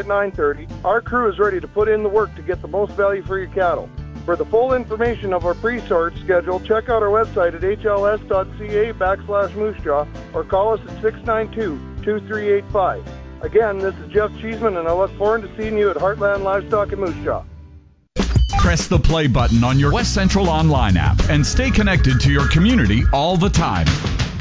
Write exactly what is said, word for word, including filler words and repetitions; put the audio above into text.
at nine thirty, our crew is ready to put in the work to get the most value for your cattle. For the full information of our pre-sort schedule, check out our website at h l s dot c a backslash moose jaw or call us at six nine two, two three eight five. Again, this is Jeff Cheeseman, and I look forward to seeing you at Heartland Livestock in Moose Jaw. Press the play button on your West Central Online app and stay connected to your community all the time.